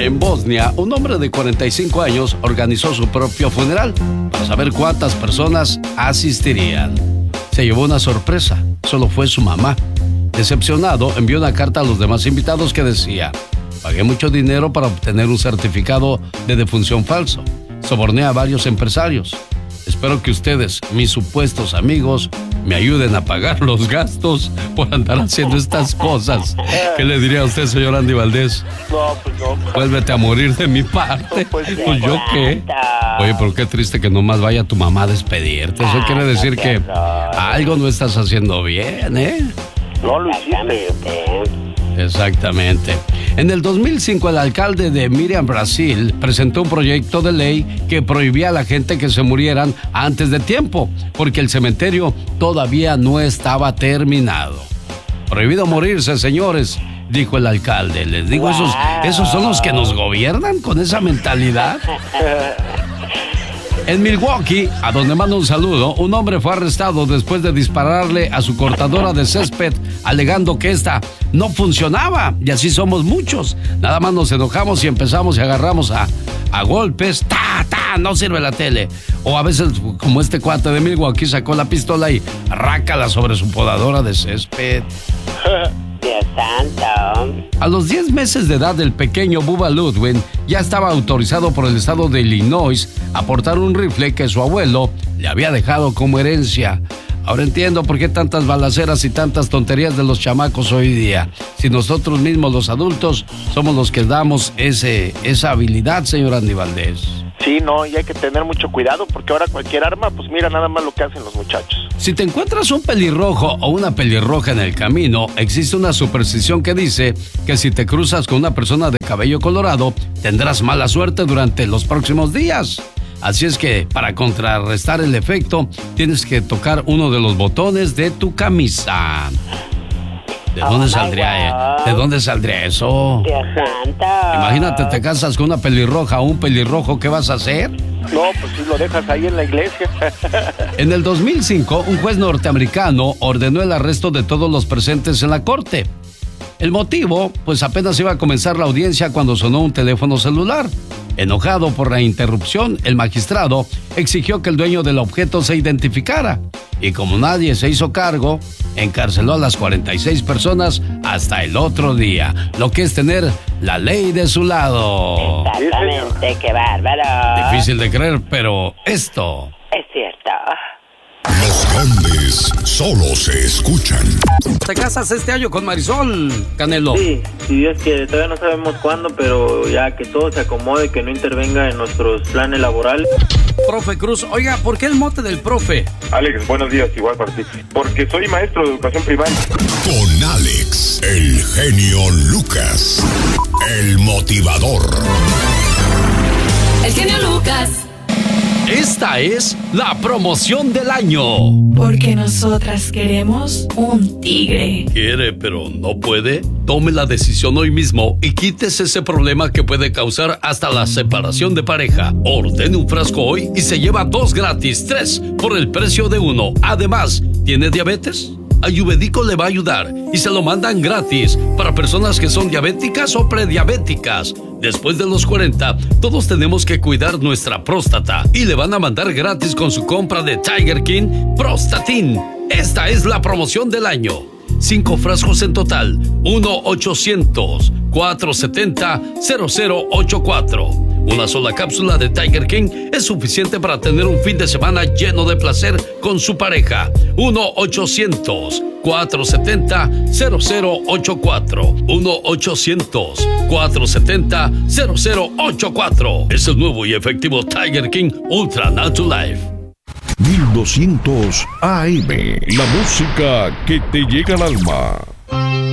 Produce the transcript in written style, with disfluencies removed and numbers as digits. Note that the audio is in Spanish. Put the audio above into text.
En Bosnia, un hombre de 45 años organizó su propio funeral para saber cuántas personas asistirían. Se llevó una sorpresa, solo fue su mamá. Decepcionado, envió una carta a los demás invitados que decía: pagué mucho dinero para obtener un certificado de defunción falso. Soborné a varios empresarios. Espero que ustedes, mis supuestos amigos, me ayuden a pagar los gastos por andar haciendo estas cosas. ¿Qué le diría a usted, señor Andy Valdés? No, pues no. Vuélvete a morir de mi parte. No, pues ¿yo qué? Oye, pero qué triste que nomás vaya tu mamá a despedirte. Eso quiere decir que algo no estás haciendo bien, ¿eh? No lo hiciste. Exactamente. En el 2005, el alcalde de Miriam, Brasil, presentó un proyecto de ley que prohibía a la gente que se murieran antes de tiempo, porque el cementerio todavía no estaba terminado. Prohibido morirse, señores, dijo el alcalde. Les digo, esos son los que nos gobiernan con esa mentalidad. En Milwaukee, a donde mando un saludo, un hombre fue arrestado después de dispararle a su cortadora de césped, alegando que esta no funcionaba. Y así somos muchos. Nada más nos enojamos y empezamos y agarramos a golpes. No sirve la tele. O a veces, como este cuate de Milwaukee, sacó la pistola y rácala sobre su podadora de césped. Dios santo. A los 10 meses de edad, el pequeño Bubba Ludwig ya estaba autorizado por el estado de Illinois a portar un rifle que su abuelo le había dejado como herencia. Ahora entiendo por qué tantas balaceras y tantas tonterías de los chamacos hoy día. Si nosotros mismos, los adultos, somos los que damos esa habilidad, señor Andy Valdés. Sí, no, y hay que tener mucho cuidado porque ahora cualquier arma, pues mira nada más lo que hacen los muchachos. Si te encuentras un pelirrojo o una pelirroja en el camino, existe una superstición que dice que si te cruzas con una persona de cabello colorado, tendrás mala suerte durante los próximos días. Así es que, para contrarrestar el efecto, tienes que tocar uno de los botones de tu camisa. ¿De dónde saldría eso? Dios santo. Imagínate, te casas con una pelirroja o un pelirrojo, ¿qué vas a hacer? No, pues si lo dejas ahí en la iglesia. En el 2005, un juez norteamericano ordenó el arresto de todos los presentes en la corte. El motivo, pues apenas iba a comenzar la audiencia cuando sonó un teléfono celular. Enojado por la interrupción, el magistrado exigió que el dueño del objeto se identificara. Y como nadie se hizo cargo, encarceló a las 46 personas hasta el otro día. Lo que es tener la ley de su lado. Exactamente, qué bárbaro. Difícil de creer, pero esto es cierto. Los grandes solo se escuchan. ¿Te casas este año con Marisol, Canelo? Sí, si Dios quiere, todavía no sabemos cuándo, pero ya que todo se acomode, que no intervenga en nuestros planes laborales. Profe Cruz, oiga, ¿por qué el mote del profe? Alex, buenos días, igual para ti. Porque soy maestro de educación primaria. Con Alex, el genio Lucas, el motivador. El genio Lucas. Esta es la promoción del año. Porque nosotras queremos un tigre. ¿Quiere pero no puede? Tome la decisión hoy mismo y quítese ese problema que puede causar hasta la separación de pareja. Ordene un frasco hoy y se lleva 2 gratis, 3 por el precio de 1. Además, ¿tiene diabetes? Ayurvédico le va a ayudar y se lo mandan gratis para personas que son diabéticas o prediabéticas. Después de los 40, todos tenemos que cuidar nuestra próstata y le van a mandar gratis con su compra de Tiger King Prostatin. Esta es la promoción del año. 5 frascos en total. 1-800-470-0084. Una sola cápsula de Tiger King es suficiente para tener un fin de semana lleno de placer con su pareja. 1-800-470-0084. 1-800-470-0084. Es el nuevo y efectivo Tiger King Ultra Natural Life. 1200 AM. La música que te llega al alma.